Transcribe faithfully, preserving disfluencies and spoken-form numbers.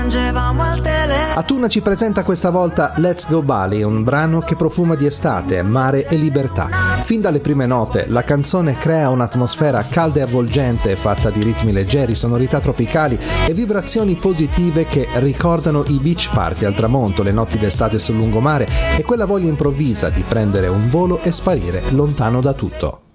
Atuna ci presenta questa volta Let's Go Bali, un brano che profuma di estate, mare e libertà. Fin dalle prime note, la canzone crea un'atmosfera calda e avvolgente, fatta di ritmi leggeri, sonorità tropicali e vibrazioni positive che ricordano i beach party al tramonto, le notti d'estate sul lungomare e quella voglia improvvisa di prendere un volo e sparire lontano da tutto.